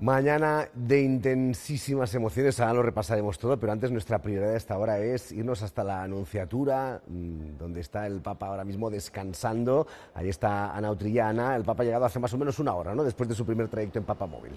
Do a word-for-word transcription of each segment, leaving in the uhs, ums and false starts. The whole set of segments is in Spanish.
Mañana de intensísimas emociones, ahora lo repasaremos todo, pero antes nuestra prioridad a esta hora es irnos hasta la Anunciatura, donde está el Papa ahora mismo descansando. Ahí está Ana Utrillana. El Papa ha llegado hace más o menos una hora, ¿no?, después de su primer trayecto en Papa Móvil.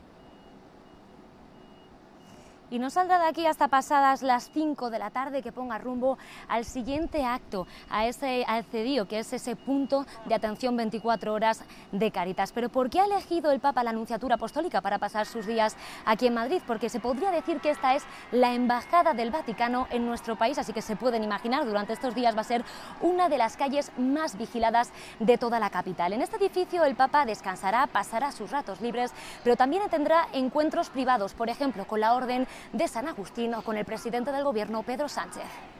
Y no saldrá de aquí hasta pasadas las cinco de la tarde, que ponga rumbo al siguiente acto, a ese al CEDIO, que es ese punto de atención veinticuatro horas de Cáritas. Pero ¿por qué ha elegido el Papa la Anunciatura Apostólica para pasar sus días aquí en Madrid? Porque se podría decir que esta es la embajada del Vaticano en nuestro país, así que se pueden imaginar, durante estos días va a ser una de las calles más vigiladas de toda la capital. En este edificio el Papa descansará, pasará sus ratos libres, pero también tendrá encuentros privados, por ejemplo, con la Orden de San Agustín o con el presidente del gobierno, Pedro Sánchez.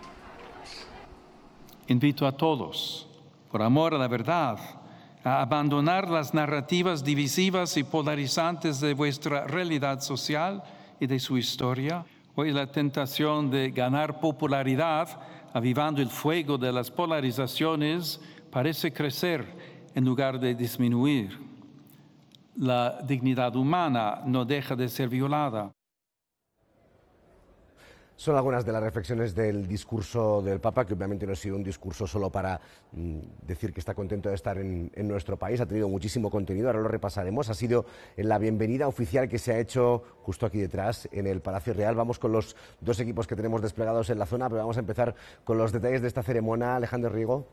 Invito a todos, por amor a la verdad, a abandonar las narrativas divisivas y polarizantes de vuestra realidad social y de su historia. Hoy la tentación de ganar popularidad, avivando el fuego de las polarizaciones, parece crecer en lugar de disminuir. La dignidad humana no deja de ser violada. Son algunas de las reflexiones del discurso del Papa, que obviamente no ha sido un discurso solo para mm, decir que está contento de estar en, en nuestro país. Ha tenido muchísimo contenido, ahora lo repasaremos. Ha sido en la bienvenida oficial que se ha hecho justo aquí detrás, en el Palacio Real. Vamos con los dos equipos que tenemos desplegados en la zona, pero vamos a empezar con los detalles de esta ceremonia. Alejandro Riego.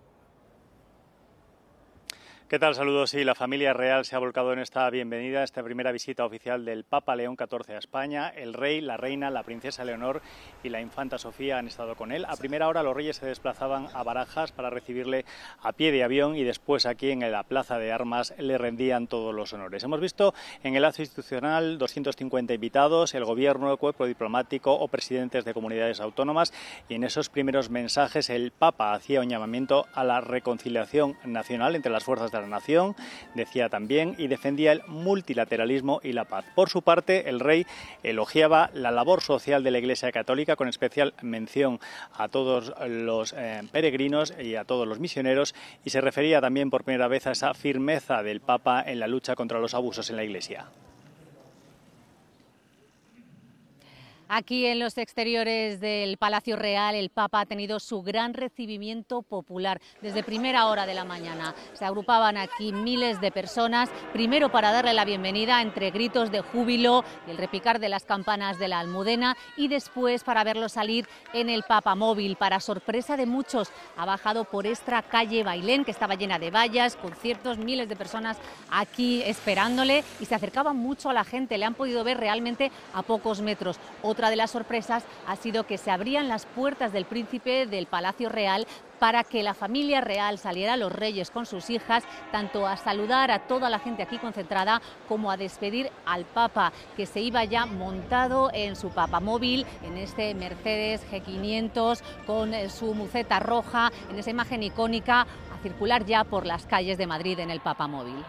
¿Qué tal? Saludos. Sí, la familia real se ha volcado en esta bienvenida, esta primera visita oficial del Papa León catorce a España. El rey, la reina, la princesa Leonor y la infanta Sofía han estado con él. A primera hora los reyes se desplazaban a Barajas para recibirle a pie de avión y después aquí en la Plaza de Armas le rendían todos los honores. Hemos visto en el acto institucional doscientos cincuenta invitados, el gobierno, cuerpo diplomático o presidentes de comunidades autónomas, y en esos primeros mensajes el Papa hacía un llamamiento a la reconciliación nacional entre las fuerzas de la nación, decía también, y defendía el multilateralismo y la paz. Por su parte, el rey elogiaba la labor social de la Iglesia Católica, con especial mención a todos los eh, peregrinos y a todos los misioneros, y se refería también por primera vez a esa firmeza del Papa en la lucha contra los abusos en la Iglesia. Aquí en los exteriores del Palacio Real, el Papa ha tenido su gran recibimiento popular desde primera hora de la mañana. Se agrupaban aquí miles de personas, primero para darle la bienvenida entre gritos de júbilo y el repicar de las campanas de la Almudena, y después para verlo salir en el Papa Móvil. Para sorpresa de muchos, ha bajado por esta calle Bailén, que estaba llena de vallas, conciertos, miles de personas aquí esperándole, y se acercaban mucho a la gente, le han podido ver realmente a pocos metros. Otra de las sorpresas ha sido que se abrían las puertas del Príncipe del Palacio Real para que la familia real saliera, los reyes con sus hijas, tanto a saludar a toda la gente aquí concentrada como a despedir al Papa, que se iba ya montado en su papamóvil, en este Mercedes G quinientos, con su muceta roja, en esa imagen icónica, a circular ya por las calles de Madrid en el papamóvil.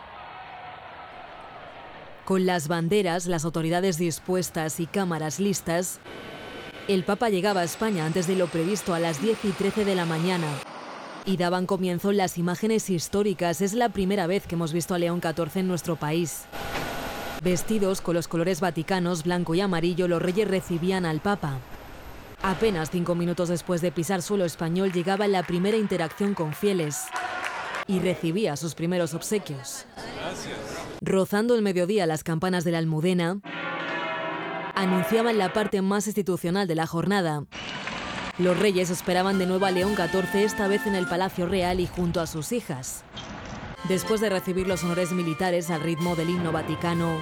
Con las banderas, las autoridades dispuestas y cámaras listas, el Papa llegaba a España antes de lo previsto a las diez y trece de la mañana. Y daban comienzo las imágenes históricas. Es la primera vez que hemos visto a León catorce en nuestro país. Vestidos con los colores vaticanos, blanco y amarillo, los reyes recibían al Papa. Apenas cinco minutos después de pisar suelo español llegaba la primera interacción con fieles y recibía sus primeros obsequios. Gracias. Rozando el mediodía, las campanas de la Almudena anunciaban la parte más institucional de la jornada. Los reyes esperaban de nuevo a León catorce, esta vez en el Palacio Real y junto a sus hijas. Después de recibir los honores militares al ritmo del himno vaticano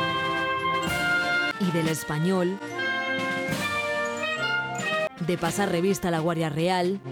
y del español, de pasar revista a la Guardia Real,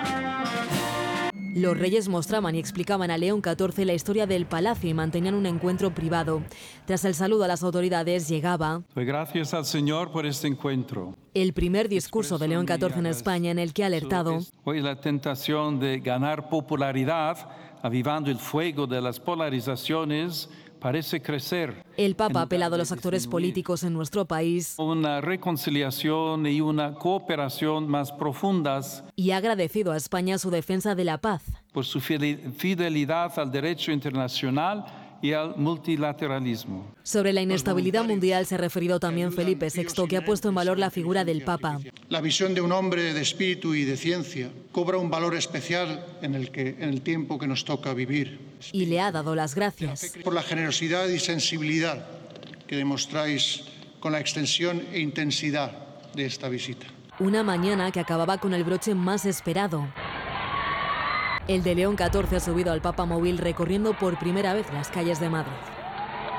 los reyes mostraban y explicaban a León catorce la historia del palacio y mantenían un encuentro privado. Tras el saludo a las autoridades llegaba... Doy gracias al Señor por este encuentro. El primer discurso de León catorce en España, en el que ha alertado... Hoy la tentación de ganar popularidad, avivando el fuego de las polarizaciones, parece crecer. El Papa ha apelado a los actores políticos en nuestro país. Una reconciliación y una cooperación más profundas. Y ha agradecido a España su defensa de la paz. Por su fidelidad al derecho internacional y al multilateralismo. Sobre la inestabilidad mundial se ha referido también Felipe sexto, que ha puesto en valor la figura del Papa. La visión de un hombre de espíritu y de ciencia cobra un valor especial en el, que, en el tiempo que nos toca vivir. Y le ha dado las gracias. Por la generosidad y sensibilidad que demostráis con la extensión e intensidad de esta visita. Una mañana que acababa con el broche más esperado. El de León catorce ha subido al Papa móvil recorriendo por primera vez las calles de Madrid.